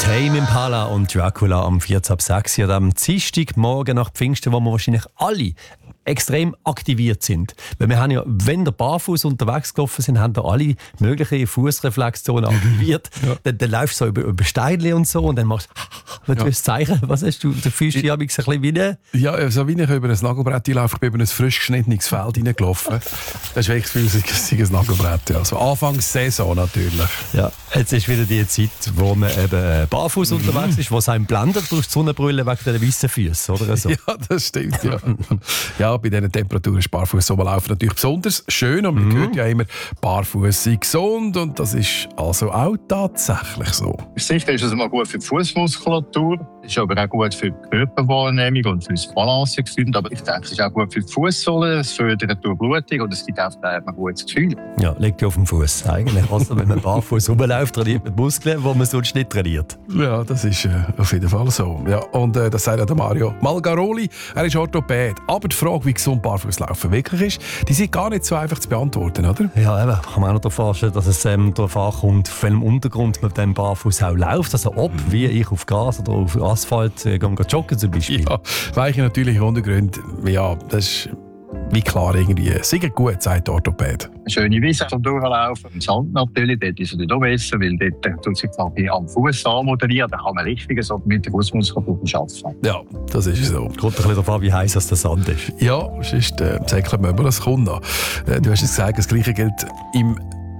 Tame Impala und Dracula am 14:06 und am Dienstagmorgen nach Pfingsten, wo wir wahrscheinlich alle extrem aktiviert sind. Weil wir haben ja, wenn wir barfuß unterwegs gelaufen sind, haben wir alle möglichen Fußreflexzonen aktiviert. Ja. Dann läufst du so über Steine und so und dann machst du ein Zeichen. Was hast du? Du fühlst dich ein bisschen wie eine... Ja, so wie ich über ein Nagelbrett laufe, ich bin über ein frisch geschnittenes Feld hineingelaufen. Das ist wirklich das Gefühl, es sei ein Nagelbrett. Ja. So Anfangssaison natürlich. Ja, jetzt ist wieder die Zeit, wo man eben barfuß unterwegs ist, wo es einem blendet durch die Sonnenbrille wegen den weißen Füßen, oder so. Ja, das stimmt, ja. Ja, bei diesen Temperaturen ist barfuß laufen natürlich besonders schön und man hört ja immer, barfuß sei gesund und das ist also auch tatsächlich so. Sicher ist es mal gut für die Fußmuskulatur, ist aber auch gut für die Körperwahrnehmung und für das Balancegefühl. Aber ich denke, es ist auch gut für die Fußsohle, es fördert die Blutung und es gibt auch ein gutes Gefühl. Ja, liegt ja auf dem Fuß eigentlich. Also wenn man barfuß rumläuft, trainiert man die Muskeln, die man sonst nicht trainiert. Ja, das ist auf jeden Fall so. Ja, und das sagt ja der Mario Malgaroli, er ist Orthopäd. Aber die Frage, wie gesund Barfußlaufen wirklich ist, die sind gar nicht so einfach zu beantworten, oder? Ja, eben. Kann man auch noch darauf vorstellen, dass es darauf ankommt, auf welchem Untergrund man mit dem Barfuß auch läuft. Also ob, wie ich auf Gas oder auf Asphalt joggen zum Beispiel. Ja, weiche natürliche Untergründe, ja, das ist wie klar irgendwie. Sicher gut, sagt der Orthopäd. Eine schöne Wiese zum Durchlaufen. Im Sand natürlich, dort ist es nicht besser, weil dort tut sich am Fuß anmoderieren. Da kann man richtig so mit der Fußmuskulatur arbeiten. Ja, das ist so. Kommt ein bisschen darauf an, wie heiß der Sand ist. Ja, sonst säckelt man immer das kommt an. Du hast es gesagt, das Gleiche gilt im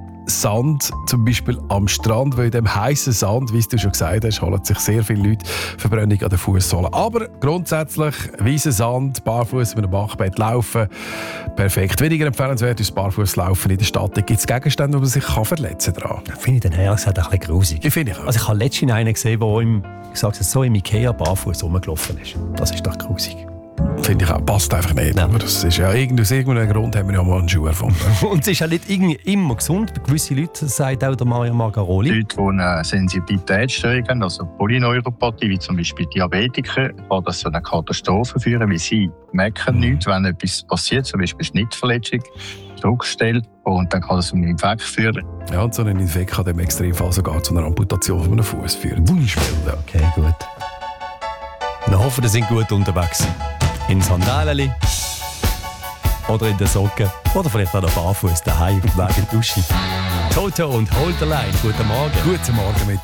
Sand, zum Beispiel am Strand, weil in dem heißen Sand, wie du schon gesagt hast, holen sich sehr viele Leute Verbrennung an den Fußsohlen. Aber grundsätzlich, weißer Sand, barfuß mit einem Bachbett laufen, perfekt. Weniger empfehlenswert ist Barfußlaufen in der Stadt. Da gibt es Gegenstände, wo man sich verletzen kann. Finde ich dann ehrlich gesagt ein bisschen grusig. Finde ich auch. Also ich habe letztens einen gesehen, der so im Ikea barfuß rumgelaufen ist. Das ist doch grusig. Finde ich auch, passt einfach nicht. Ja. Aber das ist ja aus irgendeinem Grund haben wir ja mal einen Schuh erfunden. Und es ist ja nicht immer gesund. Gewisse Leute, sagt auch der Mario Margaroli. Leute, die eine Sensibilitätsstörung haben, also Polyneuropathie, wie zum Beispiel Diabetiker, kann das zu einer Katastrophe führen, weil sie merken nichts, wenn etwas passiert, zum Beispiel Schnittverletzung, Druckstelle, und dann kann das zu einem Infekt führen. Ja, und so ein Infekt kann im Extremfall sogar zu einer Amputation von einem Fuß führen. Wunderspiel, ja. Okay, gut. Wir hoffen, wir sind gut unterwegs. In Sandalen oder in den Socken oder vielleicht auch noch barfuß daheim auf dem Weg in die Dusche. Toto und Hold the Line. Guten Morgen. Guten Morgen mit